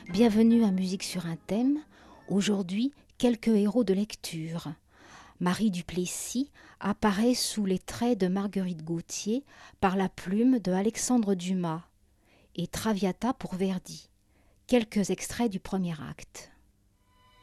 Bienvenue à Musique sur un thème. Aujourd'hui, quelques héros de lecture. Marie Duplessis apparaît sous les traits de Marguerite Gauthier par la plume de Alexandre Dumas et Traviata pour Verdi. Quelques extraits du premier acte.